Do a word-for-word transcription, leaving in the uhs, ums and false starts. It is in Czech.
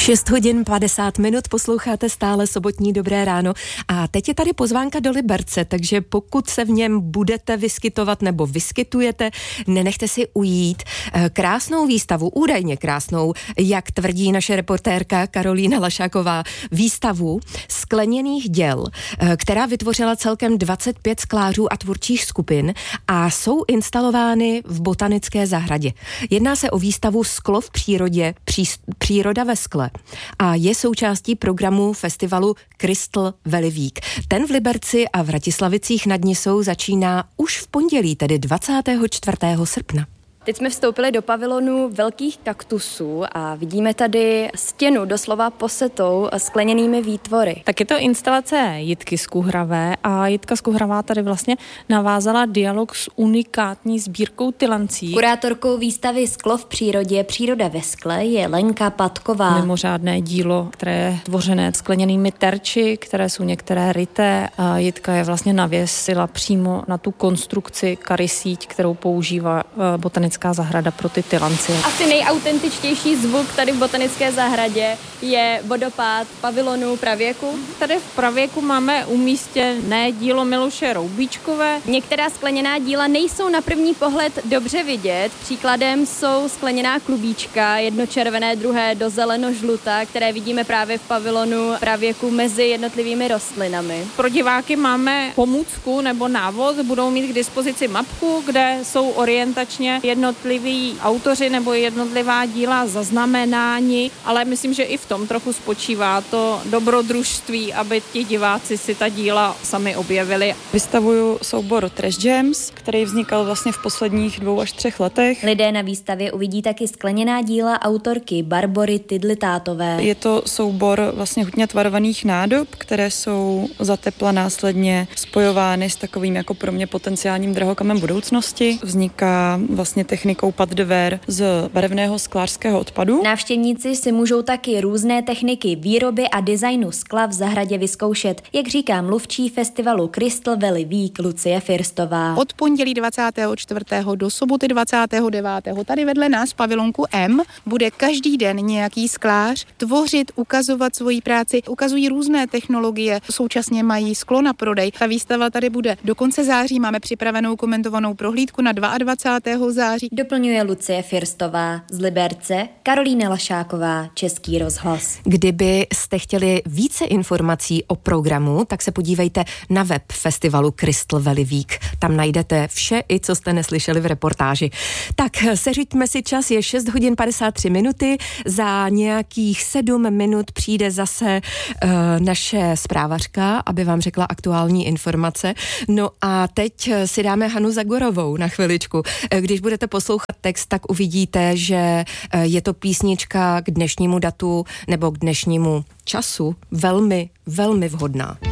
šest hodin padesát minut, posloucháte stále sobotní Dobré ráno a teď je tady pozvánka do Liberce, takže pokud se v něm budete vyskytovat nebo vyskytujete, nenechte si ujít krásnou výstavu, údajně krásnou, jak tvrdí naše reportérka Karolína Lašáková, výstavu skleněných děl, která vytvořila celkem dvacet pět sklářů a tvůrčích skupin a jsou instalovány v botanické zahradě. Jedná se o výstavu Sklo v přírodě, pří, příroda ve skle a je součástí programu festivalu Crystal Valley Week. Ten v Liberci a v Ratislavicích nad Nisou začíná už v pondělí, tedy dvacátého čtvrtého srpna. Teď jsme vstoupili do pavilonu velkých kaktusů a vidíme tady stěnu doslova posetou skleněnými výtvory. Tak je to instalace Jitky Skuhravé a Jitka Skuhravá tady vlastně navázala dialog s unikátní sbírkou tylancí. Kurátorkou výstavy Sklo v přírodě, příroda ve skle je Lenka Patková. Mimořádné dílo, které je tvořené skleněnými terči, které jsou některé ryté a Jitka je vlastně navěsila přímo na tu konstrukci karysíť, kterou používá botanická zahrada pro ty tylancie. Asi nejautentičtější zvuk tady v botanické zahradě je vodopád pavilonu pravěku. Tady v pravěku máme umístěné dílo Miluše Roubíčkové. Některá skleněná díla nejsou na první pohled dobře vidět. Příkladem jsou skleněná klubíčka, jedno červené, druhé do zeleno-žluta, které vidíme právě v pavilonu pravěku mezi jednotlivými rostlinami. Pro diváky máme pomůcku nebo návod, budou mít k dispozici mapku, kde jsou orientačně jednotliví autoři nebo jednotlivá díla zaznamenáni, ale myslím, že i v tom trochu spočívá to dobrodružství, aby ti diváci si ta díla sami objevili. Vystavuju soubor Trash Gems, který vznikal vlastně v posledních dvou až třech letech. Lidé na výstavě uvidí taky skleněná díla autorky Barbory Tydlitátové. Je to soubor vlastně hutně tvarovaných nádob, které jsou za tepla následně spojovány s takovým jako pro mě potenciálním drahokamem budoucnosti. Vzniká vlastně technikou pâte de verre z barevného sklářského odpadu. Návštěvníci si můžou taky různé techniky výroby a designu skla v zahradě vyzkoušet, jak říká mluvčí festivalu Crystal Valley Week Lucie Firstová. Od pondělí dvacátého čtvrtého do soboty dvacátého devátého tady vedle nás v pavilonku M bude každý den nějaký sklář tvořit, ukazovat svoji práci, ukazují různé technologie, současně mají sklo na prodej. Ta výstava tady bude do konce září, máme připravenou komentovanou prohlídku na dvacátého druhého září. Doplňuje Lucie Firstová. Z Liberce Karolína Lašáková, Český rozhlas. Kdybyste chtěli více informací o programu, tak se podívejte na web festivalu Crystal Valley Week. Tam najdete vše, i co jste neslyšeli v reportáži. Tak seřiďme si čas, je šest hodin padesát tři minuty, za nějakých sedm minut přijde zase uh, naše zprávařka, aby vám řekla aktuální informace. No a teď si dáme Hanu Zagorovou na chviličku. Když budete poslouchat text, tak uvidíte, že je to písnička k dnešnímu datu nebo k dnešnímu času velmi, velmi vhodná.